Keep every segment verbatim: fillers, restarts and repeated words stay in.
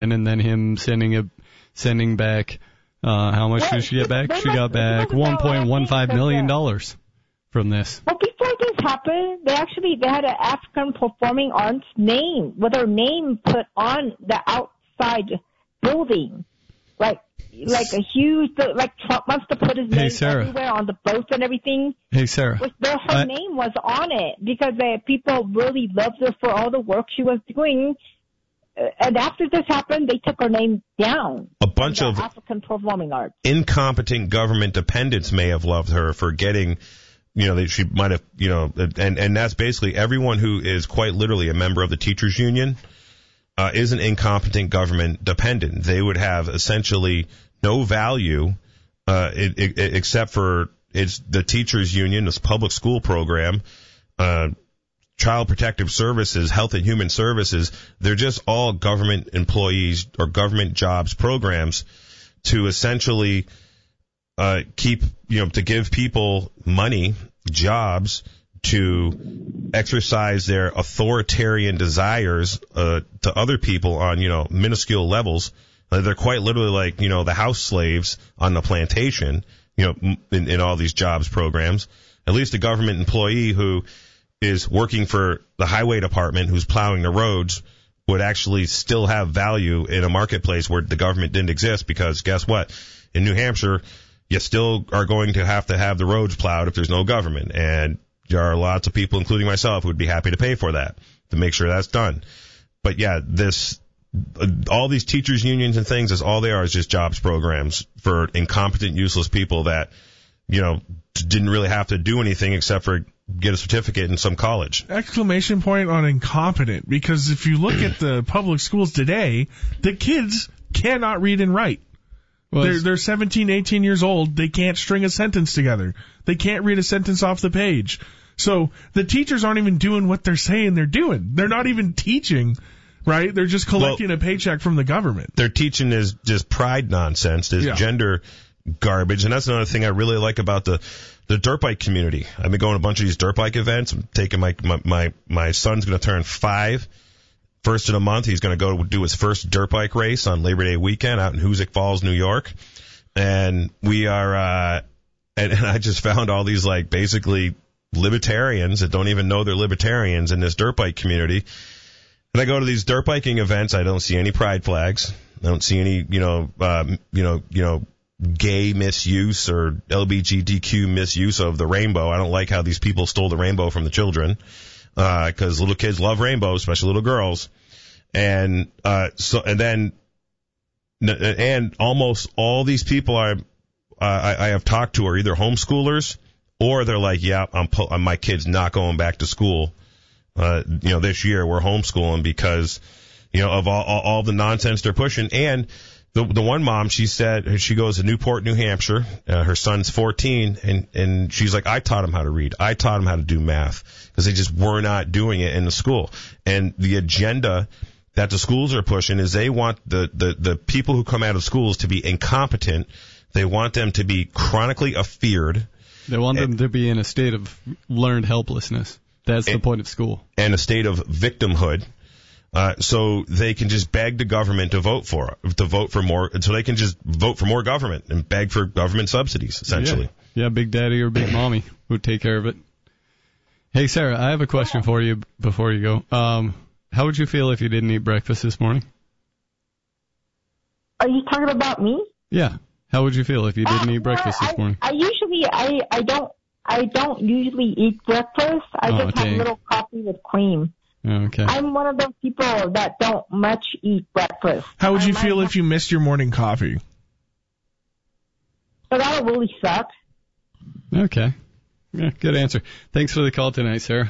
and then him sending it, sending back, uh, how much did she get back? She got back one point one five million dollars from this. Well, before this happened, they actually, they had an African performing arts name, with her name put on the outside building. Like, like a huge, like Trump wants to put his hey, name Sarah. everywhere on the boats and everything. Hey, Sarah. Her I, name was on it because uh, people really loved her for all the work she was doing. Uh, and after this happened, they took her name down. A bunch of African performing arts. Incompetent government dependents may have loved her for getting, you know, they, she might have, you know, and, and that's basically everyone who is quite literally a member of the teachers union uh, is an incompetent government dependent. They would have essentially no value uh, it, it, except for it's the teachers union, this public school program, uh, Child Protective Services, Health and Human Services. They're just all government employees or government jobs programs to essentially uh, keep, you know, to give people money, jobs, to exercise their authoritarian desires uh, to other people on, you know, minuscule levels. Uh, they're quite literally like, you know, the house slaves on the plantation, you know, in, in all these jobs programs. At least a government employee who is working for the highway department, who's plowing the roads, would actually still have value in a marketplace where the government didn't exist, because guess what? In New Hampshire, you still are going to have to have the roads plowed if there's no government. And there are lots of people, including myself, who would be happy to pay for that, to make sure that's done. But yeah, this, uh, all these teachers unions and things, is all they are is just jobs programs for incompetent, useless people that, you know, didn't really have to do anything except for get a certificate in some college. Exclamation point on incompetent, because if you look at the public schools today, the kids cannot read and write. Well, they're, they're seventeen, eighteen years old. They can't string a sentence together. They can't read a sentence off the page. So the teachers aren't even doing what they're saying they're doing. They're not even teaching, right? They're just collecting well, a paycheck from the government. Their teaching is just pride nonsense. There's yeah. gender garbage. And that's another thing I really like about the the dirt bike community. I've been going to a bunch of these dirt bike events. I'm taking my my my, my son's going to turn five. First of the month, he's going to go do his first dirt bike race on Labor Day weekend out in Hoosick Falls, New York. And we are, uh, and, and I just found all these, like, basically libertarians that don't even know they're libertarians in this dirt bike community. And I go to these dirt biking events. I don't see any pride flags. I don't see any, you know, um, you know, you know, gay misuse or L G B T Q misuse of the rainbow. I don't like how these people stole the rainbow from the children. Uh, cause little kids love rainbows, especially little girls. And, uh, so, and then, and almost all these people are, uh, I, I have talked to are either homeschoolers or they're like, yeah, I'm, po- my kid's not going back to school. Uh, you know, this year we're homeschooling because, you know, of all, all, all the nonsense they're pushing. And the, the one mom, she said, she goes to Newport, New Hampshire. Uh, her son's fourteen, and, and she's like, I taught him how to read. I taught him how to do math, because they just were not doing it in the school. And the agenda that the schools are pushing is they want the, the, the people who come out of schools to be incompetent. They want them to be chronically afeared. They want them and, to be in a state of learned helplessness. That's and, the point of school. And a state of victimhood. Uh, so they can just beg the government to vote for to vote for more, so they can just vote for more government and beg for government subsidies, essentially. Yeah, yeah, Big Daddy or Big Mommy would take care of it. Hey, Sarah, I have a question for you before you go. Um, how would you feel if you didn't eat breakfast this morning? Are you talking about me? Yeah. How would you feel if you didn't uh, eat breakfast well, this morning? I, I usually I I don't I don't usually eat breakfast. I oh, just dang. have a little coffee with cream. Okay. I'm one of those people that don't much eat breakfast. How would you I feel might, if you missed your morning coffee? So that would really suck. Okay. Yeah, good answer. Thanks for the call tonight, Sarah.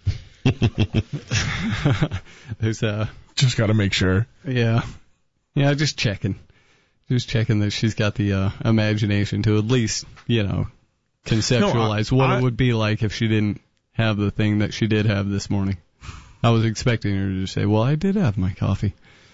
There's uh just got to make sure. Yeah. Yeah, just checking. Just checking that she's got the uh, imagination to at least, you know, conceptualize no, I, what I, it would be like if she didn't have the thing that she did have this morning. I was expecting her to just say, well, I did have my coffee.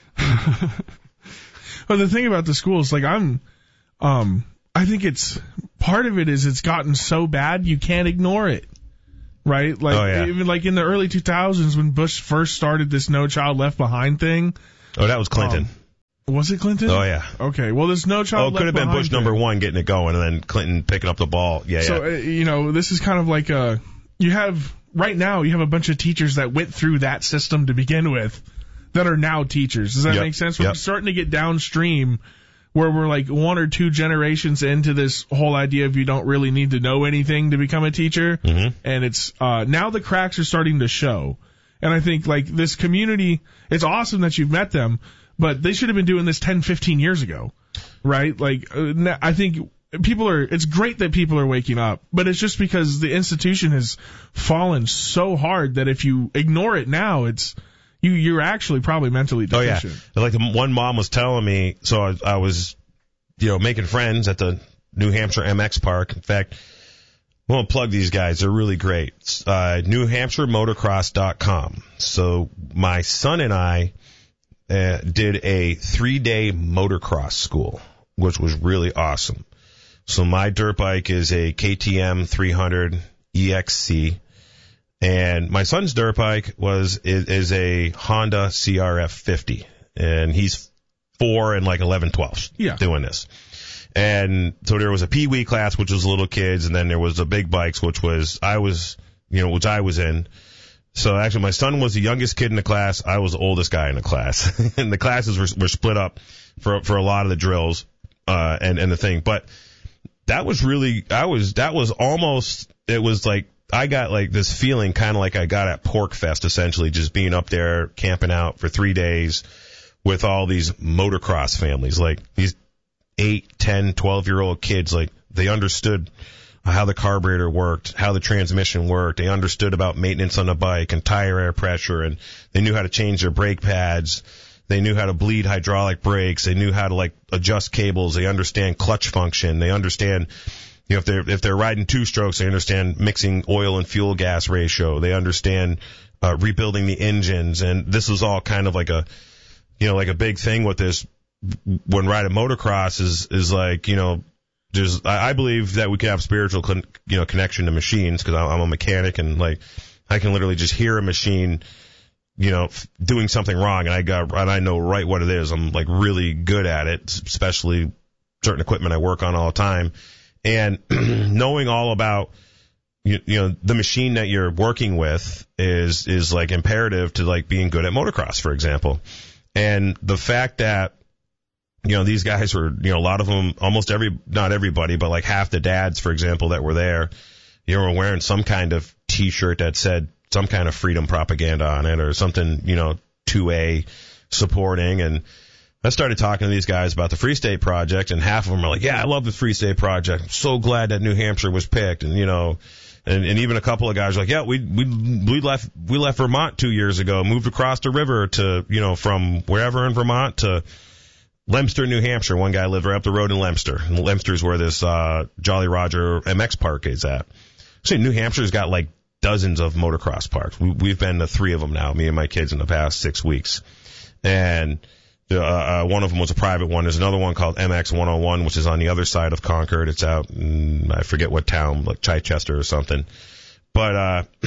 Well, the thing about the schools, like I'm, um, I think it's, part of it is it's gotten so bad you can't ignore it. Right? Like, oh, yeah. even like in the early two thousands when Bush first started this No Child Left Behind thing. Oh, that was Clinton. Um, Was it Clinton? Oh, yeah. Okay. Well, there's no child Oh, it could have been Bush there. number one getting it going, and then Clinton picking up the ball. Yeah, so, yeah. So, uh, you know, this is kind of like a, you have, right now, you have a bunch of teachers that went through that system to begin with that are now teachers. Does that yep. make sense? We're yep. starting to get downstream where we're like one or two generations into this whole idea of you don't really need to know anything to become a teacher. Mm-hmm. And it's, uh, now the cracks are starting to show. And I think, like, this community, it's awesome that you've met them, but they should have been doing this ten, fifteen years ago, right? Like, uh, I think people are, it's great that people are waking up, but it's just because the institution has fallen so hard that if you ignore it now, it's, you, you're actually probably mentally deficient. Oh, yeah. Like, the one mom was telling me, so I, I was, you know, making friends at the New Hampshire M X Park. In fact, I want to plug these guys. They're really great. Uh, New Hampshire Motocross dot com. So my son and I uh, did a three-day motocross school, which was really awesome. So my dirt bike is a K T M three hundred E X C, and my son's dirt bike was is, is a Honda C R F fifty, and he's four and like eleven twelfths yeah. doing this. And so there was a Pee Wee class, which was little kids, and then there was the big bikes, which was, I was, you know, which I was in. So actually my son was the youngest kid in the class. I was the oldest guy in the class. And the classes were, were split up for, for a lot of the drills, uh, and, and the thing. But that was really, I was, that was almost, it was like, I got like this feeling kind of like I got at Pork Fest, essentially, just being up there camping out for three days with all these motocross families, like these eight, ten, twelve-year-old kids. Like, they understood how the carburetor worked, how the transmission worked. They understood about maintenance on the bike and tire air pressure, and they knew how to change their brake pads. They knew how to bleed hydraulic brakes. They knew how to, like, adjust cables. They understand clutch function. They understand, you know, if they're, if they're riding two strokes, they understand mixing oil and fuel gas ratio. They understand, uh, rebuilding the engines. And this was all kind of like a, you know, like a big thing with this when riding motocross is, is like, you know, there's, I, I believe that we can have spiritual, con, you know, connection to machines, because I'm a mechanic, and like, I can literally just hear a machine, you know, doing something wrong, and I got, and I know right what it is. I'm like really good at it, especially certain equipment I work on all the time. And knowing all about, you, you know, the machine that you're working with is, is like imperative to like being good at motocross, for example. And the fact that, you know, these guys were, you know, a lot of them, almost every, not everybody, but like half the dads, for example, that were there, you know, were wearing some kind of t-shirt that said some kind of freedom propaganda on it, or something, you know, two A supporting. And I started talking to these guys about the Free State Project, and half of them are like, yeah, I love the Free State Project. I'm so glad that New Hampshire was picked. And, you know, and, and even a couple of guys are like, yeah, we, we, we left, we left Vermont two years ago, moved across the river to, you know, from wherever in Vermont to Leominster, New Hampshire. One guy lived right up the road in Leominster. And Leominster is where this, uh, Jolly Roger M X Park is at. See, New Hampshire's got like dozens of motocross parks. We, we've been to three of them now, me and my kids, in the past six weeks. And, Uh, uh, one of them was a private one. There's another one called M X one oh one, which is on the other side of Concord. It's out in, I forget what town, like Chichester or something. But,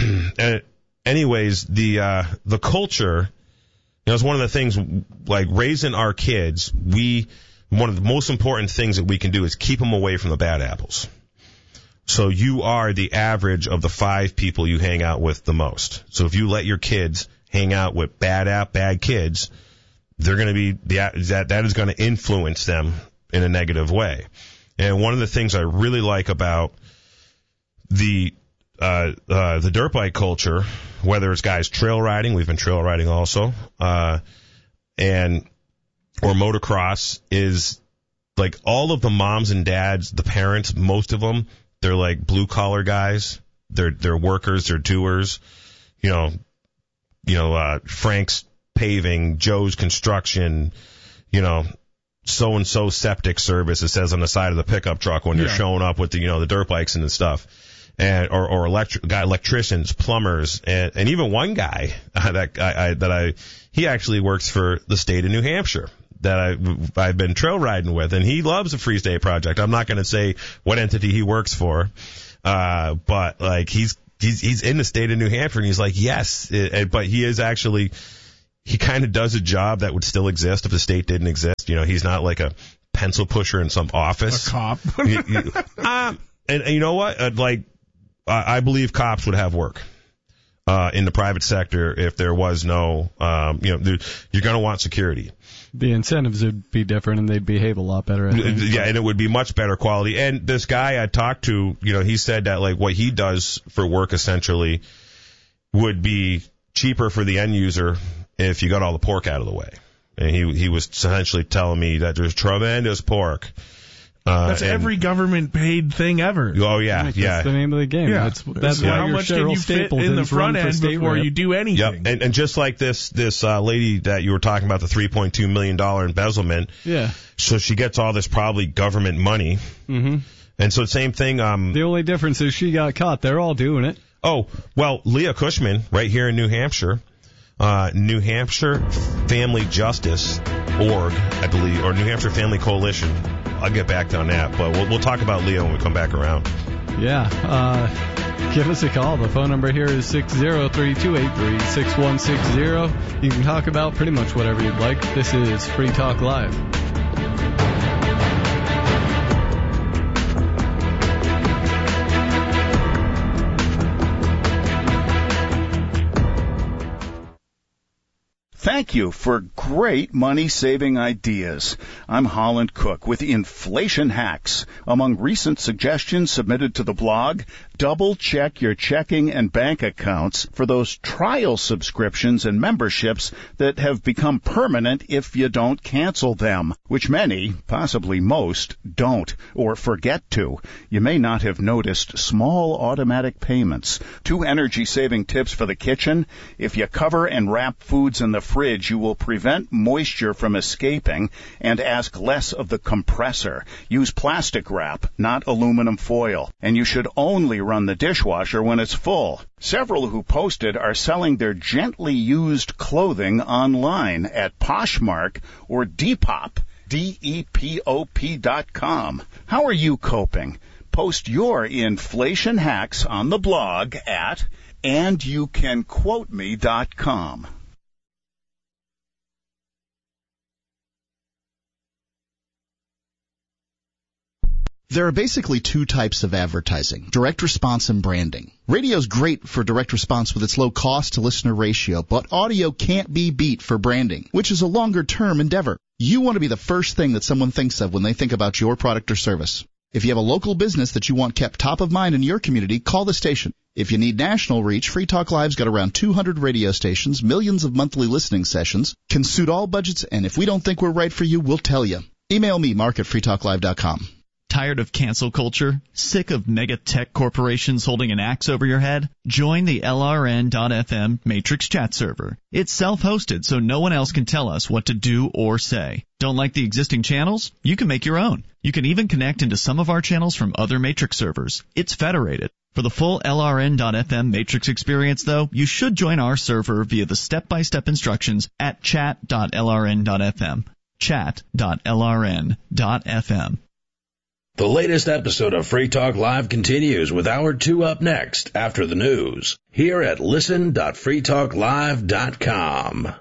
uh, anyways, the, uh, the culture, you know, it's one of the things, like raising our kids, we, one of the most important things that we can do is keep them away from the bad apples. So you are the average of the five people you hang out with the most. So if you let your kids hang out with bad app, bad kids, they're going to be, the, that, that is going to influence them in a negative way. And one of the things I really like about the, uh, uh, the dirt bike culture, whether it's guys trail riding, we've been trail riding also, uh, and, or motocross, is like all of the moms and dads, the parents, most of them, they're like blue collar guys. They're, they're workers, they're doers, you know, you know, uh, Frank's Paving, Joe's Construction, you know, so-and-so septic service, it says on the side of the pickup truck when yeah. they're showing up with the, you know, the dirt bikes and the stuff. And, or, or electric, got electricians, plumbers, and, and even one guy uh, that I, I, that I, he actually works for the state of New Hampshire that I, I've been trail riding with, and he loves the Free State Project. I'm not going to say what entity he works for, uh, but like he's, he's, he's in the state of New Hampshire, and he's like, yes, it, but he is actually, he kind of does a job that would still exist if the state didn't exist. You know, he's not like a pencil pusher in some office. A cop. you, you, uh, and, and you know what? Uh, like, I, I believe cops would have work uh, in the private sector if there was no, um, you know, there, you're going to want security. The incentives would be different, and they'd behave a lot better. I think. Yeah, and it would be much better quality. And this guy I talked to, you know, he said that like what he does for work essentially would be cheaper for the end user if you got all the pork out of the way. And he he was essentially telling me that there's tremendous pork. Uh, that's and, every government paid thing ever. Oh yeah, right, yeah. That's the name of the game. Yeah. That's that's yeah. why How your much Cheryl can you Stapleton's fit in the front end before rep. you do anything? Yep. And and just like this this uh, lady that you were talking about, the three point two million dollar embezzlement. Yeah. So she gets all this probably government money. Mm-hmm. And so same thing. Um. The only difference is she got caught. They're all doing it. Oh well, Leah Cushman, right here in New Hampshire. Uh, New Hampshire Family Justice Org, I believe, or New Hampshire Family Coalition. I'll get back on that, but we'll, we'll talk about Leah when we come back around. Yeah, uh, give us a call. The phone number here is six zero three, two eight three, six one six zero. You can talk about pretty much whatever you'd like. This is Free Talk Live. Thank you for great money-saving ideas. I'm Holland Cook with Inflation Hacks. Among recent suggestions submitted to the blog, double-check your checking and bank accounts for those trial subscriptions and memberships that have become permanent if you don't cancel them, which many, possibly most, don't or forget to. You may not have noticed small automatic payments. Two energy-saving tips for the kitchen. If you cover and wrap foods in the fridge, you will prevent moisture from escaping and ask less of the compressor. Use plastic wrap, not aluminum foil. And you should only run the dishwasher when it's full. Several who posted are selling their gently used clothing online at Poshmark or Depop, D E P O P dot com. How are you coping? Post your inflation hacks on the blog at and you can quote me dot com. There are basically two types of advertising, direct response and branding. Radio's great for direct response with its low cost to listener ratio, but audio can't be beat for branding, which is a longer term endeavor. You want to be the first thing that someone thinks of when they think about your product or service. If you have a local business that you want kept top of mind in your community, call the station. If you need national reach, Free Talk Live's got around two hundred radio stations, millions of monthly listening sessions, can suit all budgets, and if we don't think we're right for you, we'll tell you. Email me, mark at free talk live dot com. Tired of cancel culture? Sick of mega tech corporations holding an axe over your head? Join the L R N dot F M Matrix chat server. It's self-hosted, so no one else can tell us what to do or say. Don't like the existing channels? You can make your own. You can even connect into some of our channels from other Matrix servers. It's federated. For the full L R N dot F M Matrix experience, though, you should join our server via the step-by-step instructions at chat dot L R N dot F M. chat dot L R N dot F M. The latest episode of Free Talk Live continues with Hour two up next after the news here at listen dot free talk live dot com.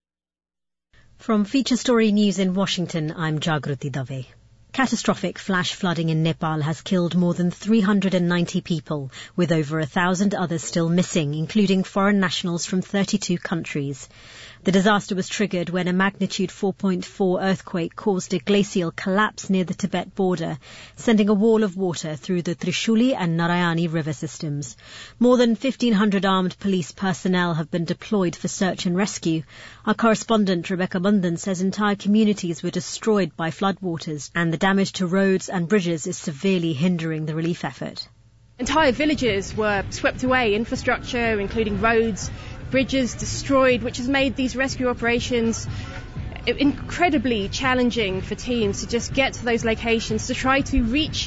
From Feature Story News in Washington, I'm Jagruti Dave. Catastrophic flash flooding in Nepal has killed more than three hundred ninety people, with over a thousand others still missing, including foreign nationals from thirty-two countries. The disaster was triggered when a magnitude four point four earthquake caused a glacial collapse near the Tibet border, sending a wall of water through the Trishuli and Narayani river systems. More than fifteen hundred armed police personnel have been deployed for search and rescue. Our correspondent Rebecca Bundan says entire communities were destroyed by floodwaters, and the damage to roads and bridges is severely hindering the relief effort. Entire villages were swept away, infrastructure, including roads, bridges destroyed, which has made these rescue operations incredibly challenging for teams to just get to those locations, to try to reach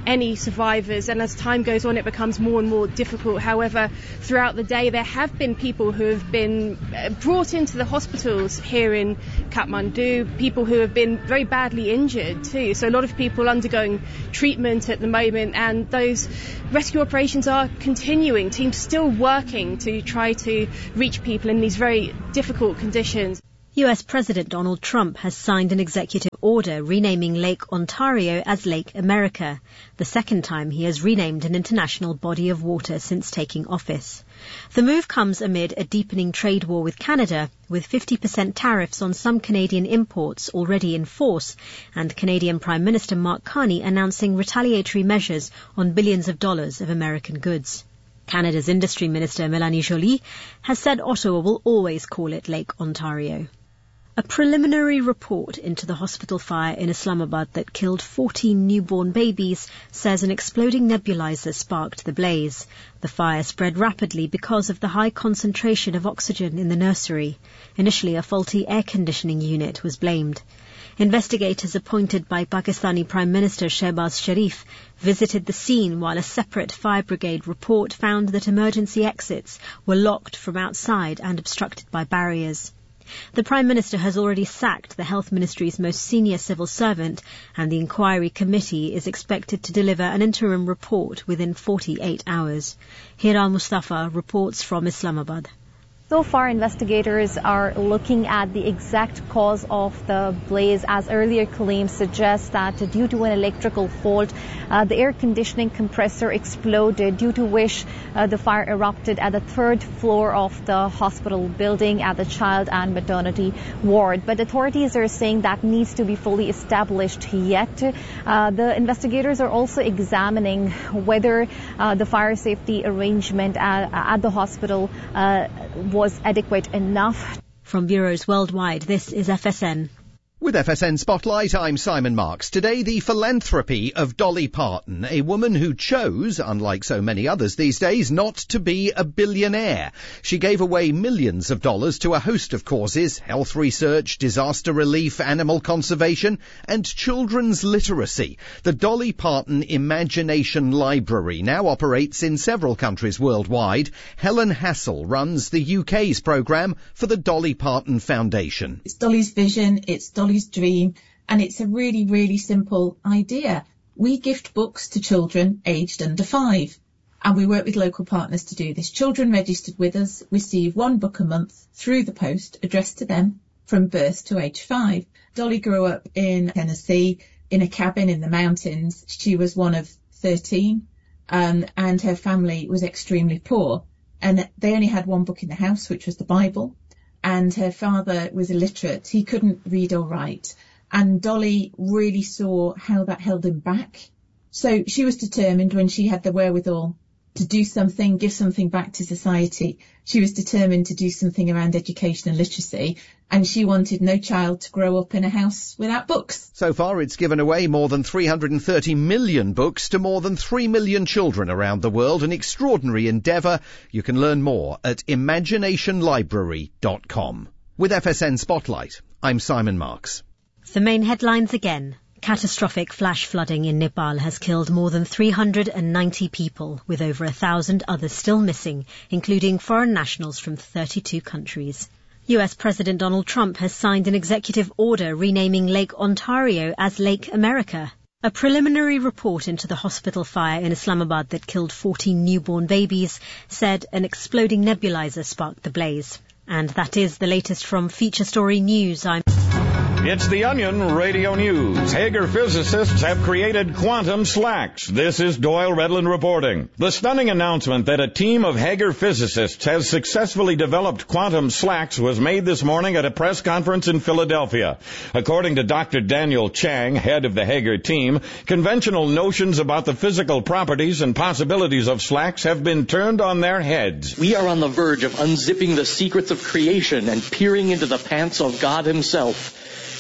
any survivors, and as time goes on it becomes more and more difficult. However, throughout the day there have been people who have been brought into the hospitals here in Kathmandu, people who have been very badly injured too. So a lot of people undergoing treatment at the moment, and those rescue operations are continuing. Teams still working to try to reach people in these very difficult conditions. U S President Donald Trump has signed an executive order renaming Lake Ontario as Lake America, the second time he has renamed an international body of water since taking office. The move comes amid a deepening trade war with Canada, with fifty percent tariffs on some Canadian imports already in force, and Canadian Prime Minister Mark Carney announcing retaliatory measures on billions of dollars of American goods. Canada's Industry Minister Mélanie Joly has said Ottawa will always call it Lake Ontario. A preliminary report into the hospital fire in Islamabad that killed fourteen newborn babies says an exploding nebulizer sparked the blaze. The fire spread rapidly because of the high concentration of oxygen in the nursery. Initially, a faulty air conditioning unit was blamed. Investigators appointed by Pakistani Prime Minister Shehbaz Sharif visited the scene, while a separate fire brigade report found that emergency exits were locked from outside and obstructed by barriers. The Prime Minister has already sacked the Health Ministry's most senior civil servant, and the inquiry committee is expected to deliver an interim report within forty-eight hours. Hira Mustafa reports from Islamabad. So far, investigators are looking at the exact cause of the blaze, as earlier claims suggest that due to an electrical fault, uh, the air conditioning compressor exploded, due to which uh, the fire erupted at the third floor of the hospital building at the child and maternity ward. But authorities are saying that needs to be fully established yet. Uh, the investigators are also examining whether uh, the fire safety arrangement at, at the hospital uh, was adequate enough. From bureaus worldwide, this is F S N. With F S N Spotlight, I'm Simon Marks. Today, the philanthropy of Dolly Parton, a woman who chose, unlike so many others these days, not to be a billionaire. She gave away millions of dollars to a host of causes: health research, disaster relief, animal conservation, and children's literacy. The Dolly Parton Imagination Library now operates in several countries worldwide. Helen Hassel runs the U K's programme for the Dolly Parton Foundation. It's Dolly's vision, it's Dolly's dream, and it's a really, really simple idea. We gift books to children aged under five, and we work with local partners to do this. Children registered with us receive one book a month through the post addressed to them from birth to age five. Dolly grew up in Tennessee in a cabin in the mountains. She was one of thirteen, um, and her family was extremely poor, and they only had one book in the house, which was the Bible. And her father was illiterate. He couldn't read or write. And Dolly really saw how that held him back. So she was determined, when she had the wherewithal to do something, give something back to society, she was determined to do something around education and literacy. And she wanted no child to grow up in a house without books. So far, it's given away more than three hundred thirty million books to more than three million children around the world. An extraordinary endeavour. You can learn more at imagination library dot com. With F S N Spotlight, I'm Simon Marks. The main headlines again. Catastrophic flash flooding in Nepal has killed more than three hundred ninety people, with over a thousand others still missing, including foreign nationals from thirty-two countries. U S President Donald Trump has signed an executive order renaming Lake Ontario as Lake America. A preliminary report into the hospital fire in Islamabad that killed fourteen newborn babies said an exploding nebulizer sparked the blaze. And that is the latest from Feature Story News. I'm It's the Onion Radio News. Hager physicists have created quantum slacks. This is Doyle Redland reporting. The stunning announcement that a team of Hager physicists has successfully developed quantum slacks was made this morning at a press conference in Philadelphia. According to Doctor Daniel Chang, head of the Hager team, conventional notions about the physical properties and possibilities of slacks have been turned on their heads. We are on the verge of unzipping the secrets of creation and peering into the pants of God himself.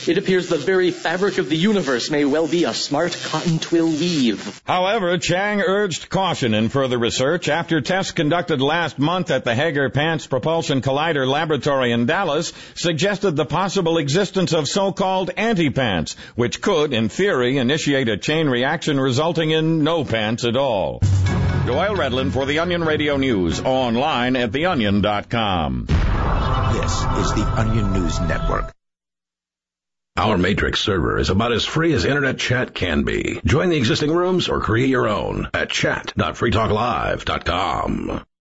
It appears the very fabric of the universe may well be a smart cotton twill weave. However, Chang urged caution in further research after tests conducted last month at the Hager Pants Propulsion Collider Laboratory in Dallas suggested the possible existence of so-called anti-pants, which could, in theory, initiate a chain reaction resulting in no pants at all. Doyle Redland for the Onion Radio News, online at the onion dot com. This is the Onion News Network. Our Matrix server is about as free as internet chat can be. Join the existing rooms or create your own at chat dot free talk live dot com.